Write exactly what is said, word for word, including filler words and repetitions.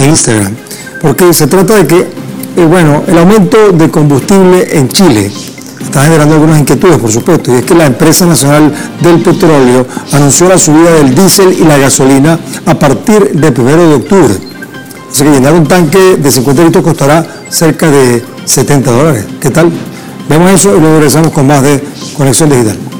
en Instagram, porque se trata de que, eh, bueno, el aumento de combustible en Chile está generando algunas inquietudes, por supuesto, y es que la empresa nacional del petróleo anunció la subida del diésel y la gasolina a partir del primero de octubre. Así que llenar un tanque de cincuenta litros costará cerca de setenta dólares. ¿Qué tal? Vemos eso y luego regresamos con más de Conexión Digital.